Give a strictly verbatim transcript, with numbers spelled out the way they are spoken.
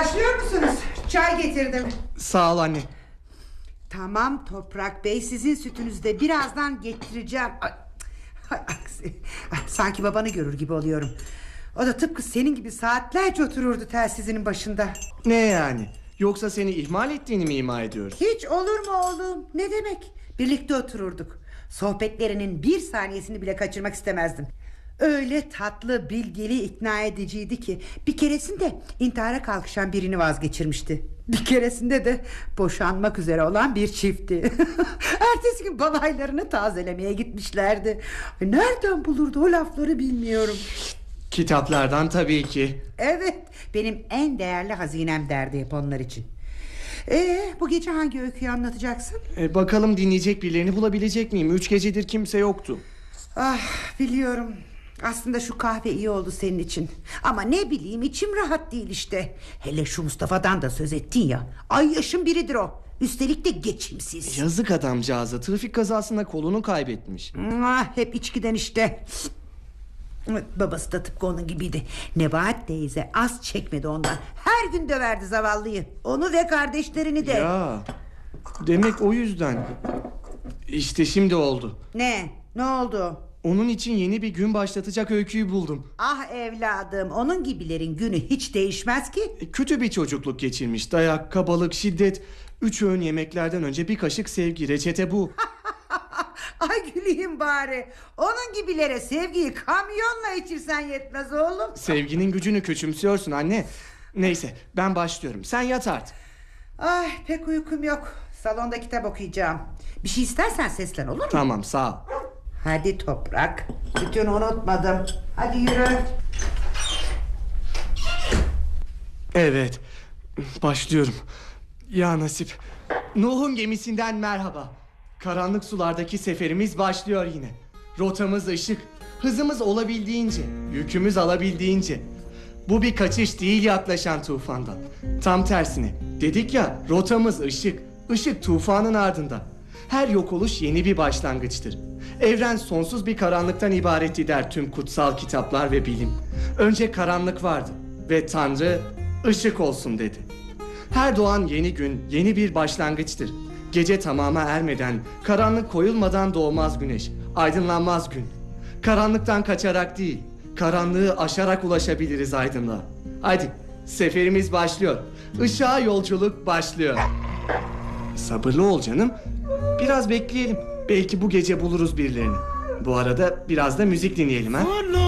Başlıyor musunuz? Çay getirdim. Sağ ol anne. Tamam Toprak Bey, sizin sütünüzü de birazdan getireceğim. Ay, ay, aksi. Sanki babanı görür gibi oluyorum. O da tıpkı senin gibi saatlerce otururdu telsizinin başında. Ne yani? Yoksa seni ihmal ettiğini mi ima ediyorum? Hiç olur mu oğlum? Ne demek? Birlikte otururduk. Sohbetlerinin bir saniyesini bile kaçırmak istemezdim. Öyle tatlı, bilgili, ikna ediciydi ki bir keresinde intihara kalkışan birini vazgeçirmişti. Bir keresinde de boşanmak üzere olan bir çiftti. Ertesi gün balaylarını tazelemeye gitmişlerdi. Nereden bulurdu o lafları bilmiyorum. Kitaplardan tabii ki. Evet, benim en değerli hazinem derdi hep onlar için. Ee, bu gece hangi öyküyü anlatacaksın? Ee, bakalım dinleyecek birilerini bulabilecek miyim? Üç gecedir kimse yoktu. Ah, biliyorum. Aslında şu kahve iyi oldu senin için. Ama ne bileyim, içim rahat değil işte. Hele şu Mustafa'dan da söz ettin ya. Ay yaşın biridir o. Üstelik de geçimsiz. Yazık adamcağıza, trafik kazasında kolunu kaybetmiş. Ah, hep içkiden işte. Babası da tıpkı onun gibiydi. Nebahat teyze az çekmedi ondan. Her gün döverdi zavallıyı. Onu ve kardeşlerini de. Ya, demek o yüzden. İşte şimdi oldu. Ne? Ne oldu? Onun için yeni bir gün başlatacak öyküyü buldum. Ah evladım, onun gibilerin günü hiç değişmez ki. Kötü bir çocukluk geçirmiş. Dayak, kabalık, şiddet. Üç öğün yemeklerden önce bir kaşık sevgi. Reçete bu. Ay güleyim bari. Onun gibilere sevgiyi kamyonla içirsen yetmez oğlum. Sevginin gücünü küçümsüyorsun anne. Neyse, ben başlıyorum. Sen yat artık. Ay pek uykum yok. Salonda kitap okuyacağım. Bir şey istersen seslen, olur mu? Tamam, sağ ol. Hadi Toprak. Bütün unutmadım. Hadi yürü. Evet, başlıyorum. Ya nasip. Nuh'un gemisinden merhaba. Karanlık sulardaki seferimiz başlıyor yine. Rotamız ışık. Hızımız olabildiğince, yükümüz alabildiğince. Bu bir kaçış değil yaklaşan tufandan. Tam tersine. Dedik ya, rotamız ışık. Işık tufanın ardında. Her yok oluş yeni bir başlangıçtır. Evren sonsuz bir karanlıktan ibaretti der tüm kutsal kitaplar ve bilim. Önce karanlık vardı ve Tanrı ışık olsun dedi. Her doğan yeni gün yeni bir başlangıçtır. Gece tamama ermeden, karanlık koyulmadan doğmaz güneş, aydınlanmaz gün. Karanlıktan kaçarak değil, karanlığı aşarak ulaşabiliriz aydınlığa. Hadi, seferimiz başlıyor. Işığa yolculuk başlıyor. Sabırlı ol canım. Biraz bekleyelim. Belki bu gece buluruz birilerini. Bu arada biraz da müzik dinleyelim ha.